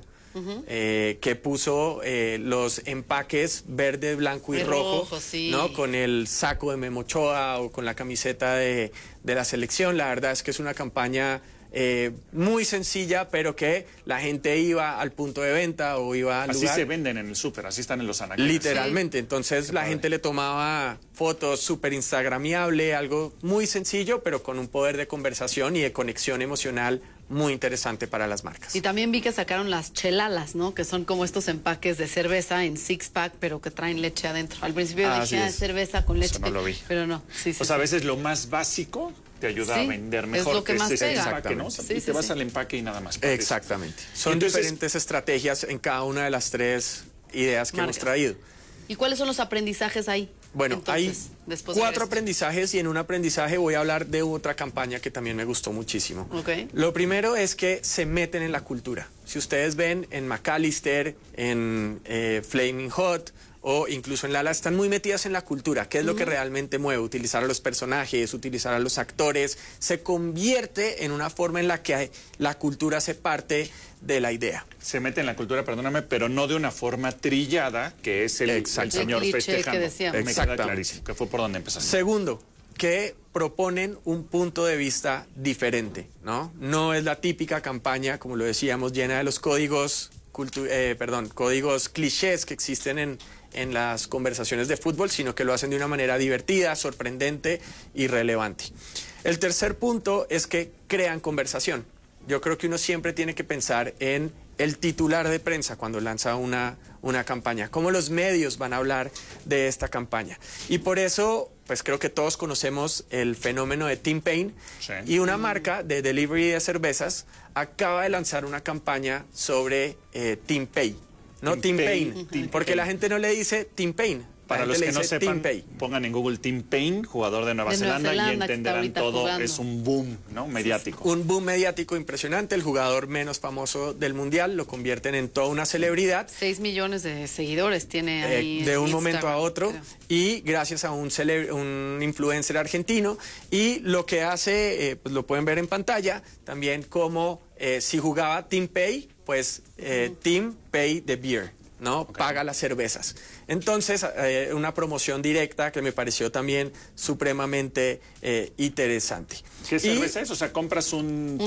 Que puso los empaques verde, blanco y rojo, sí. ¿no? Con el saco de Memo Ochoa o con la camiseta de la selección. La verdad es que es una campaña muy sencilla, pero que la gente iba al punto de venta o iba al Así lugar. se venden en el súper, así están en los anaqueles. Literalmente, entonces la gente le tomaba fotos súper instagramiable, algo muy sencillo, pero con un poder de conversación y de conexión emocional muy interesante para las marcas. Y también vi que sacaron las chelalas, ¿no? Que son como estos empaques de cerveza en six-pack, pero que traen leche adentro. Al principio Así dije, es. cerveza con leche. Eso no lo vi. Pero no, sí. O sea, a veces lo más básico te ayuda a Sí, vender es mejor. lo que más ese pega. empaque, ¿no? Sí, y sí, te vas sí. al empaque y nada más. Exactamente. Son Entonces, diferentes estrategias en cada una de las tres ideas que hemos Marcas. traído. ¿Y cuáles son los aprendizajes ahí? Bueno, Entonces, hay después de 4 ver esto. aprendizajes y en un aprendizaje voy a hablar de otra campaña que también me gustó muchísimo. Ok. Lo primero es que se meten en la cultura. Si ustedes ven en McAllister, en Flaming Hot o incluso en Lala, están muy metidas en la cultura, que es lo que realmente mueve, utilizar a los personajes, utilizar a los actores, se convierte en una forma en la que la cultura hace parte de la idea. Se mete en la cultura, perdóname, pero no de una forma trillada, que es el señor El cliché festejando. que decíamos. Me queda clarísimo, que fue por donde empezamos. Segundo, que proponen un punto de vista diferente, ¿no? No es la típica campaña, como lo decíamos, llena de los códigos clichés que existen en las conversaciones de fútbol, sino que lo hacen de una manera divertida, sorprendente y relevante. El tercer punto es que crean conversación. Yo creo que uno siempre tiene que pensar en el titular de prensa cuando lanza una campaña, cómo los medios van a hablar de esta campaña. Y por eso, pues creo que todos conocemos el fenómeno de Tim Payne, sí. Y una marca de delivery de cervezas acaba de lanzar una campaña sobre Tim Pay, no Tim Payne, porque la gente no le dice Tim Payne. Para los que no sepan, pongan en Google Tim Payne, jugador de Nueva Zelanda, y entenderán todo. Jugando. Es un boom, ¿no? Mediático. Un boom mediático impresionante. El jugador menos famoso del Mundial, lo convierten en toda una celebridad. 6 millones de seguidores tiene ahí. De un momento a otro. Creo. Y gracias a un influencer argentino. Y lo que hace, pues lo pueden ver en pantalla, también como si jugaba Tim Pay, pues Tim Pay the Beer, ¿no? Okay. Paga las cervezas. Entonces, una promoción directa que me pareció también supremamente interesante. ¿Qué cerveza es? O sea, compras un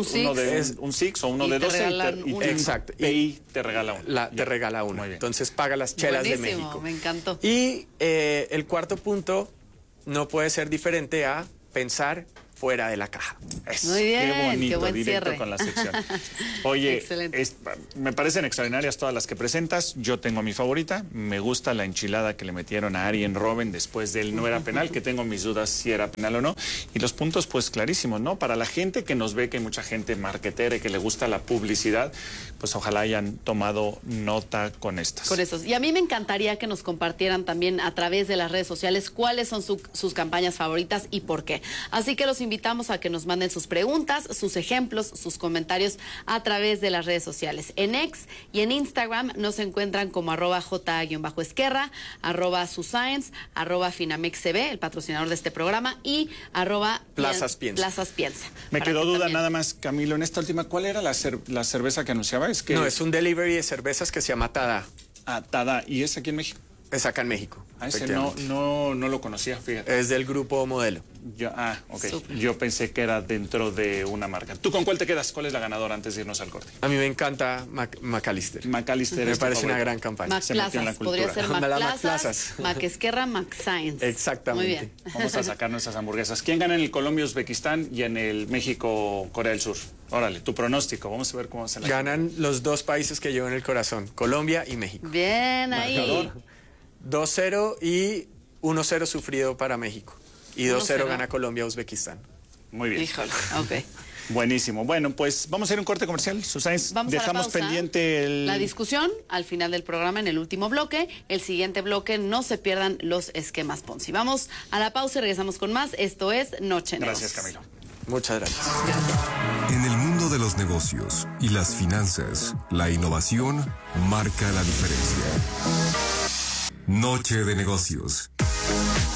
Six o uno de 12 exacto. Y te regala uno. Te regala uno. Entonces, paga las chelas de México. Me encantó. Y el cuarto punto no puede ser diferente a pensar fuera de la caja. Muy bien, qué bonito, qué buen directo cierre. Con la sección. Oye, me parecen extraordinarias todas las que presentas. Yo tengo mi favorita. Me gusta la enchilada que le metieron a Arjen Robben después del no era penal, que tengo mis dudas si era penal o no. Y los puntos, pues clarísimos, ¿no? Para la gente que nos ve, que hay mucha gente marketera y que le gusta la publicidad, pues ojalá hayan tomado nota con estas. Con estos. Y a mí me encantaría que nos compartieran también a través de las redes sociales cuáles son sus campañas favoritas y por qué. Así que los invitamos a que nos manden sus preguntas, sus ejemplos, sus comentarios a través de las redes sociales. En X y en Instagram nos encuentran como @J_Esquerra, @Suscience, @FinamexCB, el patrocinador de este programa, y Plazas Piensa. Me quedó duda también. Nada más, Camilo, en esta última, ¿cuál era la cerveza que anunciaba? No, es un delivery de cervezas que se llama Tada. Ah, Tada. ¿Y es aquí en México? Es acá en México. Ese no lo conocía, fíjate. Es del grupo Modelo. Ok. Super. Yo pensé que era dentro de una marca. ¿Tú con cuál te quedas? ¿Cuál es la ganadora antes de irnos al corte? A mí me encanta McAllister. McAllister me parece una gran campaña. McPlazas, podría ser McPlazas, McEsquerra, McScience. Exactamente. Muy bien. Vamos a sacar nuestras hamburguesas. ¿Quién gana en el Colombia-Uzbekistán y en el México-Corea del Sur? Órale, tu pronóstico. Vamos a ver cómo se la ganan los dos países que llevo en el corazón, Colombia y México. Bien, ahí. Marcador. 2-0 y 1-0 sufrido para México. Y 2-0 gana Colombia-Uzbekistán. Muy bien. Híjole, ok. Buenísimo. Bueno, pues vamos a ir a un corte comercial. Suscience, dejamos pendiente la discusión al final del programa en el último bloque. El siguiente bloque, no se pierdan los esquemas Ponzi. Vamos a la pausa y regresamos con más. Esto es Noche Negocios. Gracias, Camilo. Muchas gracias. En el mundo de los negocios y las finanzas, la innovación marca la diferencia. Noche de Negocios.